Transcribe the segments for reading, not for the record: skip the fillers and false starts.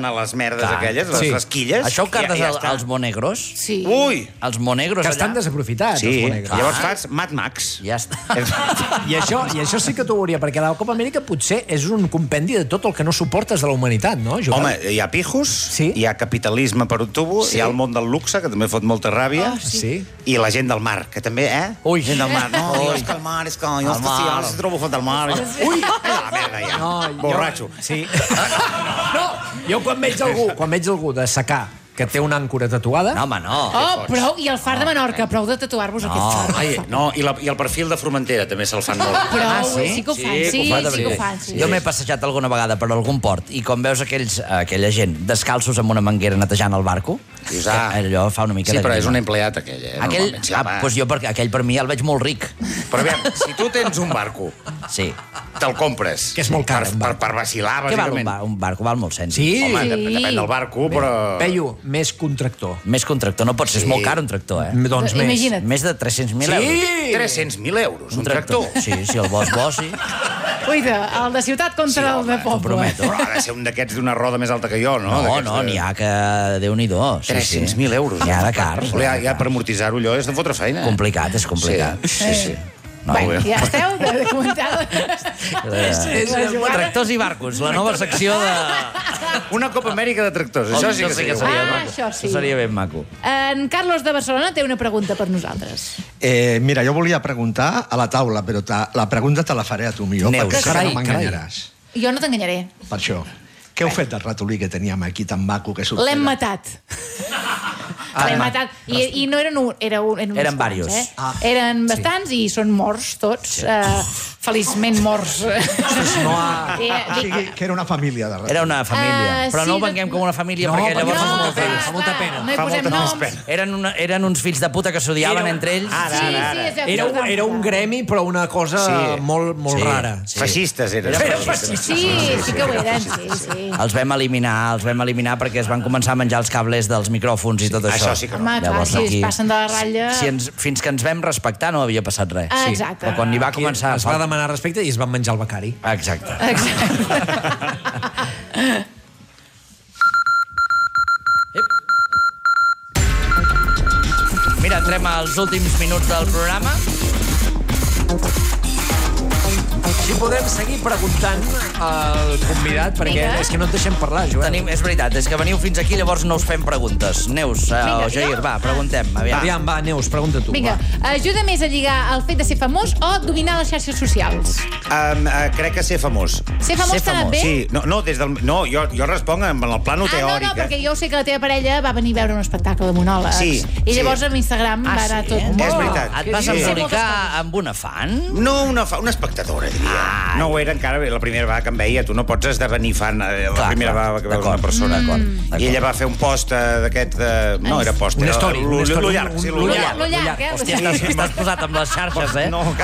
a les merdes aquelles, les quilles. Això ho cartes als monegros? Sí. Ui! Els monegros Que allà? estan desaprofitats, Sí, els monegros. llavors fas Mad Max. Ja està. I això sí que t'ho veuria, perquè la Copa Amèrica potser és un compendi de tot el que no suportes de la humanitat, no, Joan? Home, hi ha pijos, hi ha capitalisme per un tubo, hi ha el món del luxe, que també fot molta ràbia, i la gent del mar, que també, Ui. Gent del mar. No, jo és que el mar, és que jo si trobo fot del mar. Ui! La merda, ja. Borratxo. Sí. No, jo quan veig algú de secà que té una àncora tatuada... No, home, no. Oh, prou, i el far de Menorca, prou de tatuar-vos aquest far. Ai, no, i el perfil de Formentera també se'l fan molt. Prou, sí que ho fan, sí que ho fan. Jo m'he passejat alguna vegada per algun port i com veus aquella gent descalços amb una manguera netejant el barco, allò fa una mica de... Sí, però és un empleat aquell, eh? Doncs jo, aquell per mi el veig molt ric. Però aviam, si tu tens un barco, te'l compres. Que és molt car. Per vacilar, bàsicament. Què val un barco? Val molt cèntims. Sí. Home, depèn del barco, però... Peyu, més contractor. Més contractor, no pot ser, és molt car un tractor, eh? Doncs més. Imagina't. Més de 300.000 euros. Sí! 300.000 euros, un tractor. Sí, el bo, sí. Cuida, el de ciutat contra el de poble. Però ha de ser un d'aquests d'una roda més alta que jo, no? No, n'hi ha que... Déu-n'hi-do. 300.000 euros. N'hi ha de cars. Ja per amortitzar-ho allò és de fotre feina. Complicat, és complicat. Sí. Bé, ja esteu de comentar Tractors i barcos, la nova secció de... Una Copa Amèrica de tractors, això sí que seria maco. Això sí. Això seria ben maco. En Carlos de Barcelona té una pregunta per nosaltres. Mira, jo volia preguntar a la taula, però la pregunta te la faré a tu millor, perquè sé que no m'enganyaràs. Jo no t'enganyaré. Per això. Què heu fet del ratolí que teníem aquí tan maco que sortia? L'hem matat. L'hem matat. I no eren un, eren diversos. Eren bastants i són morts tots. Feliçment morts. No o sigui, que era una família de ratolí. Era una família. Però no ho venguem com una família, perquè llavors fa molta pena. No hi posem noms. Eren uns fills de puta que s'odiaven entre ells. Era un gremi, però una cosa molt rara. Feixistes eren. Sí que ho eren, sí. Els vam eliminar perquè es van començar a menjar els cables dels micròfons i tot això. Això sí que no. Home, clar, si es passen de la ratlla... Fins que ens vam respectar no havia passat res. Exacte. Però quan hi va començar... Es va demanar respecte i es van menjar el becari. Exacte. Mira, entrem als últims minuts del programa. Si podem seguir preguntant al convidat, perquè és que no et deixem parlar, Joel. És veritat, és que veniu fins aquí, llavors no us fem preguntes. Neus o Jair, va, preguntem. Aviam, va, Neus, pregunta tu. Vinga, ajuda més a lligar el fet de ser famós o dominar les xarxes socials? Crec que ser famós. Ser famós t'ha anat bé? Sí, no, jo responc en el plano teòric. No, perquè jo sé que la teva parella va venir a veure un espectacle de monòlegs. I llavors amb Instagram va anar tot molt... És veritat. Et vas embolicar amb una fan? No, una espectadora, diria. No ho era encara, la primera vegada que em veia. Tu no pots esdevenir fan la primera vegada que veus una persona. I ella va fer un post d'aquest... No, era post. Una story. Lo llarg. Hòstia, estàs posat amb les xarxes, eh? No,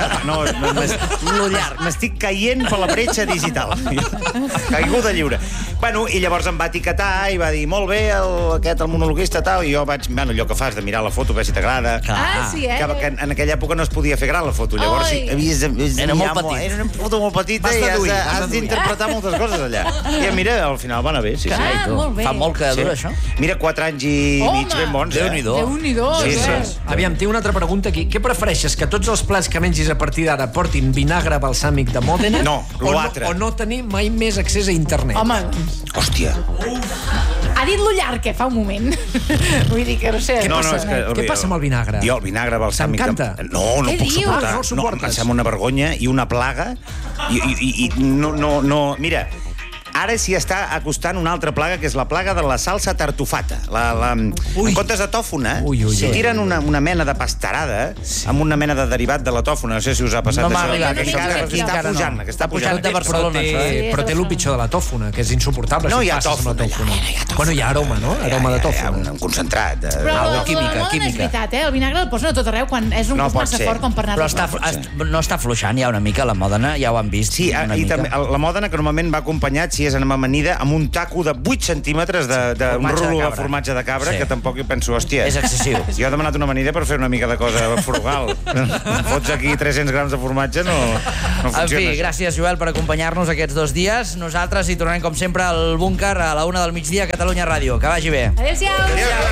lo llarg. M'estic caient per la bretxa digital. Caiguda lliure. Bueno, i llavors em va etiquetar i va dir, molt bé, el monologuista, tal, i jo vaig, bueno, allò que fas de mirar la foto, veure si t'agrada. Sí, que en aquella època no es podia fer gran la foto, llavors era molt petit. Era una foto molt petita i has d'interpretar moltes coses allà. I mira, al final va anar bé, sí. Molt bé. Fa molt que dura això? Mira, 4 anys i mig ben bons, Déu-n'hi-do. Aviam, té una altra pregunta aquí. Què prefereixes, que tots els plats que mengis a partir d'ara portin vinagre balsàmic de Mòdena? No, l'altre. O no tenir mai més accés a internet? Home... Hòstia. Ha dit lo llarg, fa un moment. Vull dir que no sé... Què passa amb el vinagre? Jo, el vinagre balsàmic... T'encanta? No puc suportar. No el suportes? Em sembla una vergonya i una plaga. I no... Mira, ara s'hi està acostant una altra plaga, que és la plaga de la salsa tartufata. En comptes de tòfona, tiren una mena de pastarada amb una mena de derivat de la tòfona. No sé si us ha passat això. Que està pujant. Però té el pitjor de la tòfona, que és insuportable. No hi ha tòfona. Bueno, hi ha aroma, no? Aroma de tòfona. Un concentrat. Però química. És veritat, el vinagre el posen a tot arreu quan és un gust massa fort com per anar-lo. Però no està afluixant ja una mica la Mòdena, ja ho han vist. Sí, i també la Mòdena, que normalment va acompanyat, gràcies en amanida amb un taco de 8 centímetres d'un rulo de formatge de cabra, que tampoc hi penso, hòstia. És excessiu. Jo he demanat una amanida per fer una mica de cosa frugal. Em fots aquí 300 grams de formatge, no funciona. En fi, gràcies, Joel, per acompanyar-nos aquests 2 dies. Nosaltres hi tornarem, com sempre, al búnquer a la 1 del migdia a Catalunya Ràdio. Que vagi bé. Adéu-siau.